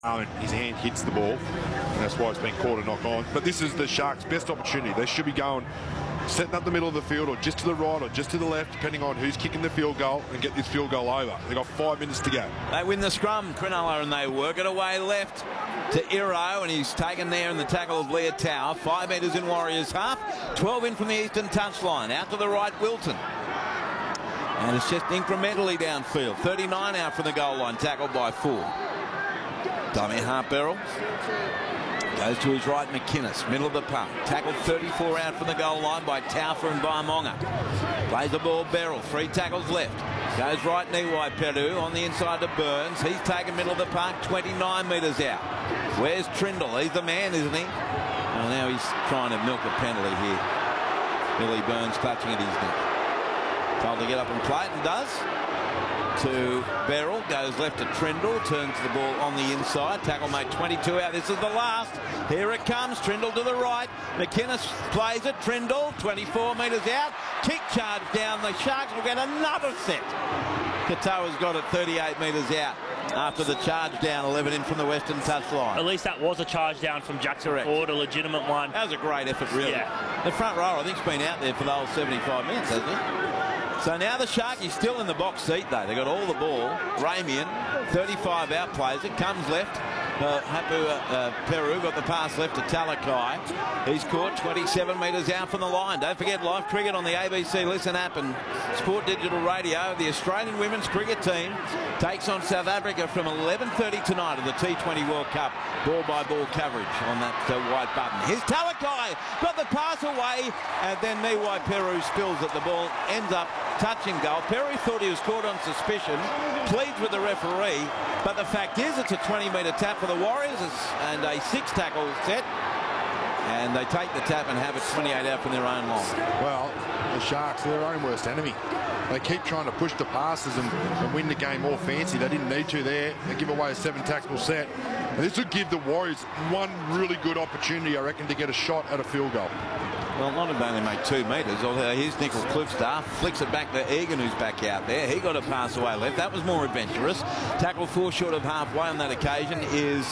His hand hits the ball, and that's why it's been called a knock on. But this is the Sharks' best opportunity. They should be going, setting up the middle of the field, or just to the right, or just to the left, depending on who's kicking the field goal, and get this field goal over. They've got 5 minutes to go. They win the scrum, Cronulla, and they work it away left to Iro, and he's taken there in the tackle of Leotau. 5 metres in Warriors half, 12 in from the eastern touchline. Out to the right, Wilton. And it's just incrementally downfield. 39 out from the goal line, tackled by 4. Dummy half barrel. Goes to his right, McInnes, middle of the park. Tackled 34 out from the goal line by Taufa and Baimonga. Plays the ball, Beryl, 3 tackles left. Goes right, Niwai Peru on the inside to Burns. He's taken middle of the park, 29 metres out. Where's Trindle? He's the man, isn't he? Oh, now he's trying to milk a penalty here. Billy Burns clutching at his neck. Told to get up and play it, and does. To Beryl, goes left to Trindle, turns the ball on the inside. Tackle made 22 out. This is the last. Here it comes. Trindle to the right. McInnes plays it. Trindle, 24 metres out. Kick charge down. The Sharks will get another set. Katoa's got it 38 metres out after the charge down, 11 in from the western touchline. At least that was a charge down from Jackson Ford, a legitimate one. That was a great effort, really. Yeah. The front row, I think, has been out there for the whole 75 minutes, hasn't he? So now the Sharkies still in the box seat, though. They got all the ball. Ramian, 35 out, plays it, comes left. Peru got the pass left to Talakai. He's caught 27 metres out from the line. Don't forget live cricket on the ABC Listen app and Sport Digital Radio. The Australian women's cricket team takes on South Africa from 11:30 tonight of the T20 World Cup. Ball-by-ball coverage on that white button. Here's Talakai, got the pass away, and then Niwai Peru spills it. The ball ends up touching goal. Peru thought he was caught on suspicion, pleads with the referee, but the fact is it's a 20-metre tap for the Warriors and a 6-tackle set, and they take the tap and have it 28 out from their own line. Well, the Sharks, they're their own worst enemy. They keep trying to push the passes and win the game more fancy. They didn't need to there. They give away a 7-tackle set. And this would give the Warriors one really good opportunity, I reckon, to get a shot at a field goal. Well, not only made 2 metres, although here's Nickel Cliffstar, flicks it back to Egan, who's back out there. He got a pass away left. That was more adventurous. Tackle 4 short of halfway on that occasion is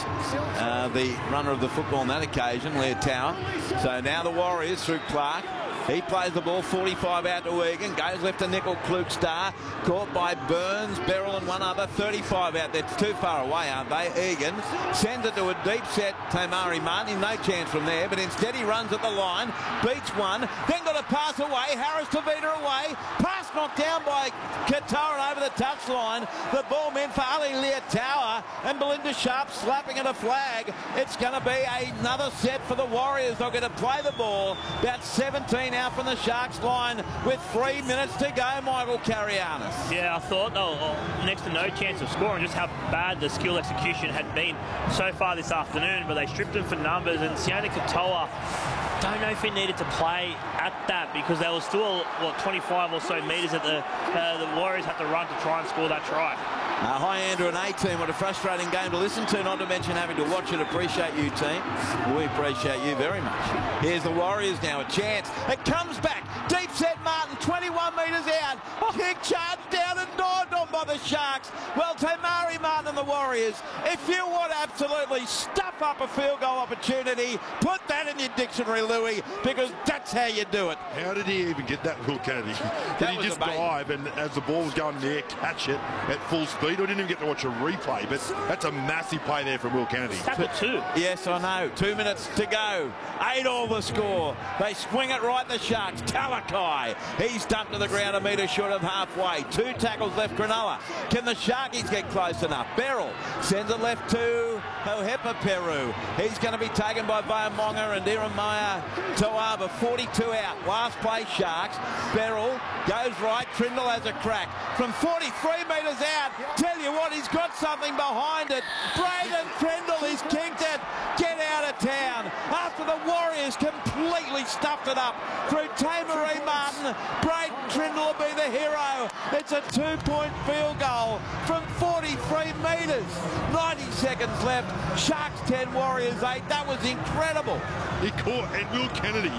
the runner of the football on that occasion, Leotau. So now the Warriors through Clark. He plays the ball 45 out to Egan, goes left to Nickel Klukestar, caught by Burns, Beryl and one other, 35 out. They're too far away, aren't they? Egan sends it to a deep set, Tamari Martin, no chance from there, but instead he runs at the line, beats one, then got a pass away, Harris Tavita away, pass knocked down by Katoa over the touchline. The ball meant for Ali Leotau, and Belinda Sharp slapping at a flag. It's going to be another set for the Warriors. They're going to play the ball about 17 out from the Sharks line with 3 minutes to go, Michael Carianis. Yeah, I thought next to no chance of scoring, just how bad the skill execution had been so far this afternoon, but they stripped him for numbers, and Sione Katoa, don't know if he needed to play at that, because there was still, 25 or so metres that the Warriors had to run to try and score that try. Hi, Andrew and A-Team. What a frustrating game to listen to, not to mention having to watch it. Appreciate you, team. We appreciate you very much. Here's the Warriors now, a chance. It comes back. Deep set Martin, 21 metres out. Kick charge down and gnawed on by the Sharks. Well, Tamari Martin and the Warriors, if you want to absolutely stuff up a field goal opportunity, put that in your dictionary, Louis, because that's how you do it. How did he even get that, Will Kennedy? Did he just dive and as the ball was going in the air, catch it at full speed? I didn't even get to watch a replay, but that's a massive play there from Will Kennedy. Tackle 2. Yes, I know. 2 minutes to go. 8 all the score. They swing it right, the Sharks. Talakai. He's dumped to the ground a metre short of halfway. 2 tackles left, Cronulla. Can the Sharkies get close enough? Beryl sends it left to Hohepa Peru. He's going to be taken by Baimonga and Iremaya Toaba. 42 out. Last play, Sharks. Beryl goes right. Trindle has a crack. From 43 metres out, tell you what, he's got something behind it. Braden Trindle is kicked it. Get out of town. After the Warriors completely stuffed it up through Tamari Martin, Braden Trindle will be the hero. It's a 2-point field goal from 43 metres. 90 seconds left. Sharks 10, Warriors 8. That was incredible. He caught, and Will Kennedy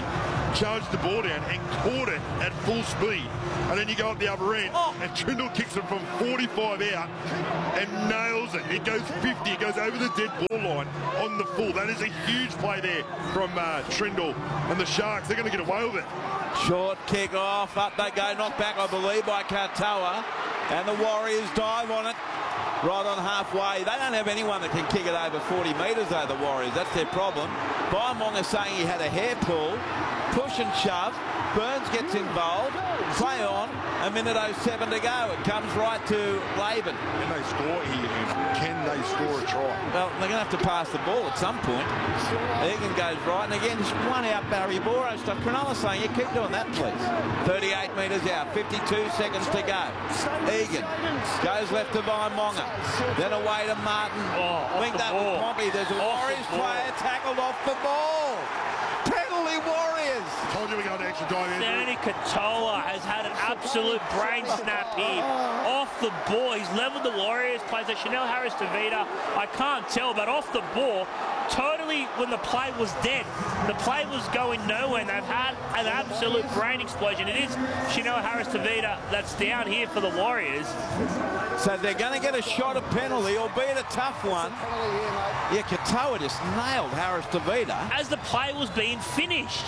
charged the ball down and caught it at full speed. And then you go up the other end, and Trindle kicks it from 45 out and nails it. It goes 50. It goes over the dead ball line on the full. That is a huge play there from Trindle. And the Sharks, they're going to get away with it. Short kick off. Up they go. Knocked back, I believe, by Katoa. And the Warriors dive on it. Right on halfway. They don't have anyone that can kick it over 40 metres, though, the Warriors. That's their problem. Vaimonga saying he had a hair pull. Push and shove. Burns gets involved. Play on. 1:07 to go. It comes right to Laban. Can they score here? Can they score a try? Well, they're going to have to pass the ball at some point. Egan goes right. And again, just one out Barry Boro stuff. Cronulla saying, yeah, keep doing that, please. 38 metres out. 52 seconds to go. Egan goes left to Vaimonga. Then away to Martin. Linked up with Pompey. There's a Warriors player tackled off the ball. Penalty Warriors. Told you we're going to extra time. Sione Katoa has had an absolute brain snap here. Off the ball. He's leveled the Warriors. Plays a Chanel Harris-Tavita. I can't tell, but off the ball, totally when the play was dead. The play was going nowhere, and they've had an absolute brain explosion. It is Chanel Harris-Tavita that's down here for the Warriors. So they're going to get a shot at penalty, albeit a tough one. Yeah, Katoa just nailed Harris-Tavita. As the play was being finished.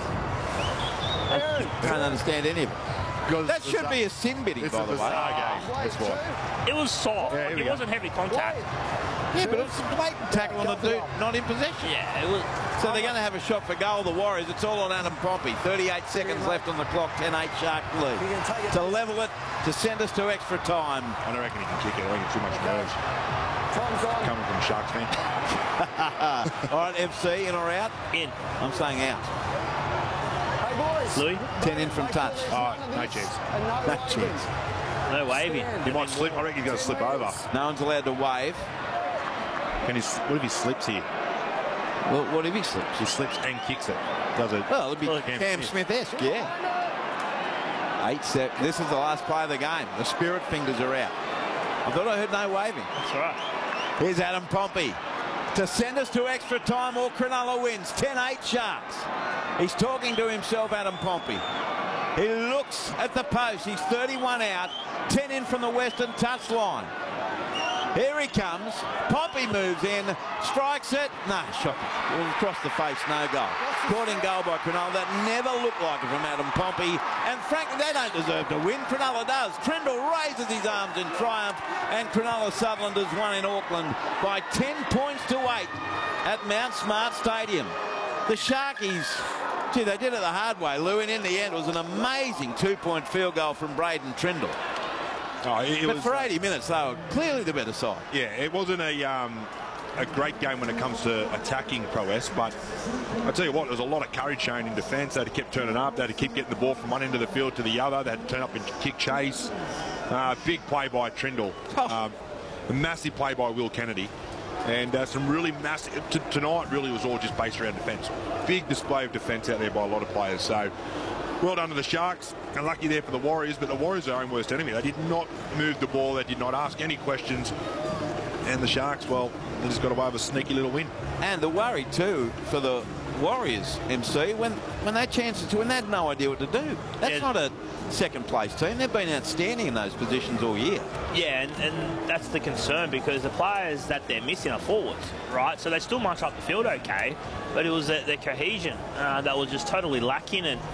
I don't understand any of it. Because That should be a sin bidding, by the way. That's why. It was soft. Yeah, It wasn't heavy contact. Yeah, but it was a blatant tackle on the dude not in possession. Yeah, it was. So they're going to have a shot for goal, the Warriors. It's all on Adam Pompey. 38 seconds left on the clock, 10-8 Shark lead. To level it, to send us to extra time. I don't reckon he can kick it. I think it's too much nerves. Coming from Sharks fan. All right, FC, in or out? In. I'm saying out. Louis? 10 in from touch. Oh, no chance. No chance. No waving. He might slip. I reckon he's going to slip over. No one's allowed to wave. What if he slips here? Well, what if he slips? He slips and kicks it. Does it? Well, it'll be Cam Cam Smith-esque, yeah. 8 seconds. This is the last play of the game. The spirit fingers are out. I thought I heard no waving. That's right. Here's Adam Pompey to send us to extra time, or Cronulla wins. 10-8 Sharks. He's talking to himself, Adam Pompey. He looks at the post. He's 31 out, 10 in from the western touchline. Here he comes. Pompey moves in, strikes it. No, shot across the face, no goal. Caught in goal by Cronulla. That never looked like it from Adam Pompey. And frankly, they don't deserve to win. Cronulla does. Trindle raises his arms in triumph, and Cronulla Sutherlanders won in Auckland by 10 points to 8 at Mount Smart Stadium. The Sharkies, gee, they did it the hard way, Lou, and in the end it was an amazing 2-point field goal from Braden Trindle. Oh, But for 80 minutes, they were clearly the better side. Yeah, it wasn't a great game when it comes to attacking prowess, but I tell you what, there's a lot of courage shown in defence. They had to keep turning up. They had to keep getting the ball from one end of the field to the other. They had to turn up and kick chase. Big play by Trindle. A massive play by Will Kennedy. And some really massive... Tonight really was all just based around defence. Big display of defence out there by a lot of players. So, well done to the Sharks. And lucky there for the Warriors, but the Warriors are their own worst enemy. They did not move the ball. They did not ask any questions. And the Sharks, well, they just got away with a sneaky little win. And the worry, too, for the Warriors, MC, when they had chances to win, they had no idea what to do. That's not a second-place team. They've been outstanding in those positions all year. Yeah, and that's the concern, because the players that they're missing are forwards, right? So they still march up the field okay, but it was their cohesion that was just totally lacking. And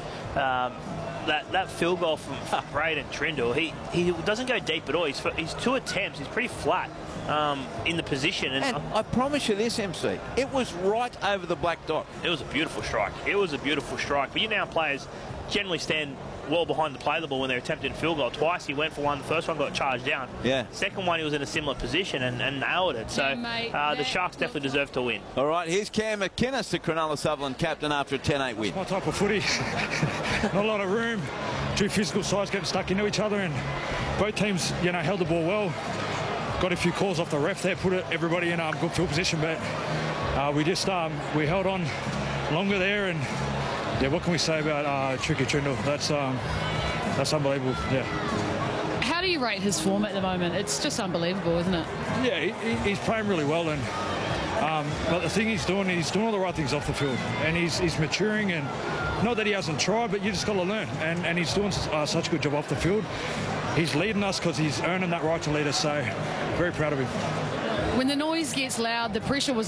that field goal from Braden Trindle, he doesn't go deep at all. He's 2 attempts. He's pretty flat in the position. And I promise you this, MC, it was right over the black dot. It was a beautiful strike. It was a beautiful strike. But players generally stand well behind the play the ball when they're attempting field goal. Twice he went for one. The first one got charged down. Yeah. Second one he was in a similar position and nailed it. So the Sharks definitely deserve to win. All right, here's Cam McInnes, the Cronulla Sutherland captain, after a 10-8 win. My type of footy. Not a lot of room. 2 physical sides getting stuck into each other, and both teams, held the ball well. Got a few calls off the ref there, put everybody in good field position, but we just we held on longer there, and yeah, what can we say about Tricky Trindle? That's unbelievable. Yeah. How do you rate his form at the moment? It's just unbelievable, isn't it? Yeah, he's playing really well, and But the thing he's doing all the right things off the field, and he's maturing, and not that he hasn't tried, but you just got to learn, and he's doing such a good job off the field. He's leading us because he's earning that right to lead us, so very proud of him. When the noise gets loud, the pressure was